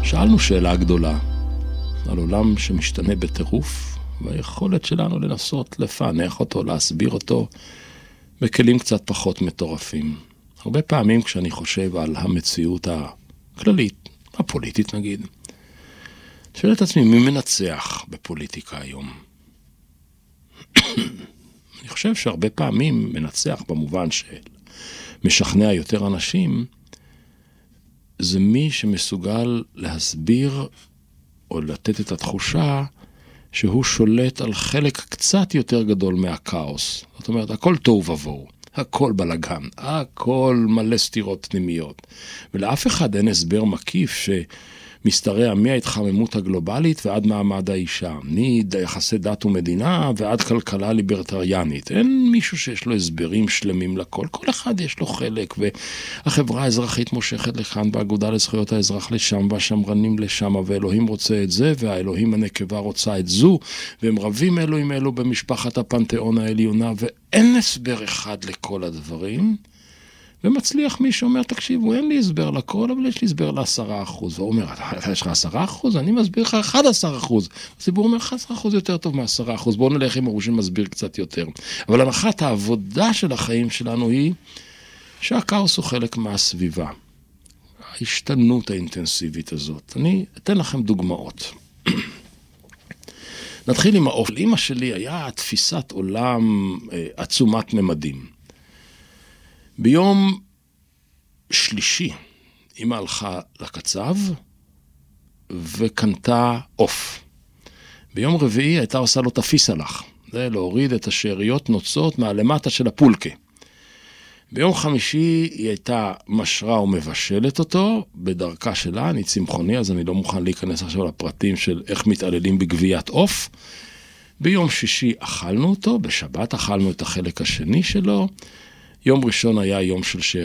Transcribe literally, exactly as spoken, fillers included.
שאלנו שאלה גדולה על עולם שמשתנה בטירוף, והיכולת שלנו לנסות לפענח אותו, להסביר אותו, בכלים קצת פחות מטורפים. הרבה פעמים כשאני חושב על המציאות הכללית, הפוליטית נגיד, שואל את עצמי, מי מנצח בפוליטיקה היום? אני חושב שהרבה פעמים מנצח במובן של משכנע יותר אנשים, זה מי שמסוגל להסביר או לתת את התחושה שהוא שולט על חלק קצת יותר גדול מהכאוס. זאת אומרת, הכל טוב ובואו, הכל בלגן, הכל מלא סתירות פנימיות. ולאף אחד אין הסבר מקיף שמסתרע מההתחממות הגלובלית ועד מעמד האישה, מיחסי דת ומדינה ועד כלכלה ליברטריאנית. אין מישהו שיש לו הסברים שלמים לכל, כל אחד יש לו חלק, והחברה האזרחית מושכת לכאן, והאגודה לזכויות האזרח לשם, והשמרנים לשם, ואלוהים רוצה את זה, והאלוהים הנקבה רוצה את זו, והם רבים אלו עם אלו במשפחת הפנתיאון העליונה, ואין הסבר אחד לכל הדברים. ומצליח מי שאומר, תקשיבו, אין לי הסבר לכל, אבל יש לי הסבר לעשרה אחוז. והוא אומר, יש לך עשרה אחוז? אני מסביר לך אחד עשר אחוז. הציבור אומר, אחד עשר אחוז יותר טוב מעשרה אחוז. בואו נלך עם הראש שמסביר קצת יותר. אבל הנחת העבודה של החיים שלנו היא שהכאוס הוא חלק מהסביבה. ההשתנות האינטנסיבית הזאת. אני אתן לכם דוגמאות. נתחיל עם האופן. לאמא שלי היה תפיסת עולם עצומת ממדים. ביום שלישי, אמא הלכה לקצב וקנתה עוף. ביום רביעי הייתה עושה לו תפיס הלך. זה להוריד את השאריות נוצות מהלמטה של הפולקה. ביום חמישי היא הייתה משרה ומבשלת אותו בדרכה שלה, אני צמחוני, אז אני לא מוכן להיכנס עכשיו לפרטים של איך מתעללים בגביית עוף. ביום שישי אכלנו אותו, בשבת אכלנו את החלק השני שלו, יום ראשון היה יום של